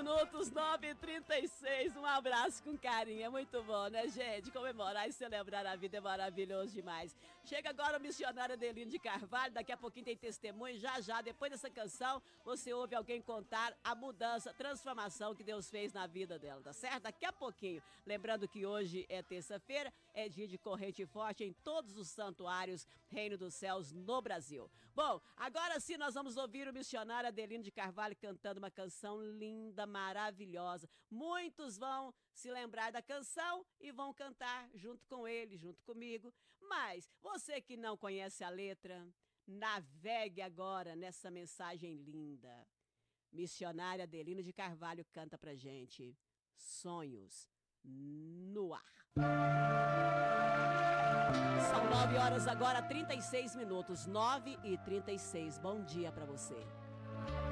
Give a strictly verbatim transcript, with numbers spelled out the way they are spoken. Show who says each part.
Speaker 1: minutos, nove e trinta e seis. Um abraço com carinho. É muito bom, né, gente? Comemorar e celebrar a vida é maravilhoso demais. Chega agora o missionário Adelino de Carvalho. Daqui a pouquinho tem testemunho. Já, já, depois dessa canção, você ouve alguém contar a mudança, a transformação que Deus fez na vida dela, tá certo? Daqui a pouquinho. Lembrando que hoje é terça-feira, é dia de corrente forte em todos os santuários Reino dos Céus no Brasil. Bom, agora sim nós vamos ouvir o missionário Adelino de Carvalho cantando uma canção linda, maravilhosa. Muitos vão se lembrar da canção e vão cantar junto com ele, junto comigo. Mas você que não conhece a letra, navegue agora nessa mensagem linda. Missionária Adelino de Carvalho canta pra gente Sonhos no Ar. São nove horas agora, trinta e seis minutos. nove e trinta e seis. Bom dia pra você.